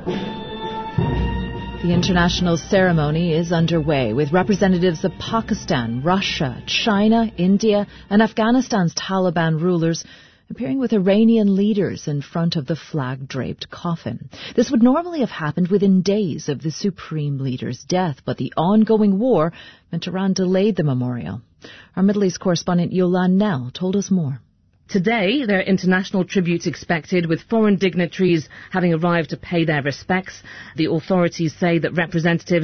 The international ceremony is underway with representatives of Pakistan, Russia, China, India and Afghanistan's Taliban rulers appearing with Iranian leaders in front of the flag-draped coffin. This would normally have happened within days of the supreme leader's death, but the ongoing war meant Iran delayed the memorial. Our Middle East correspondent Yolan Nell told us more. Today, there are international tributes expected, with foreign dignitaries having arrived to pay their respects. The authorities say that representatives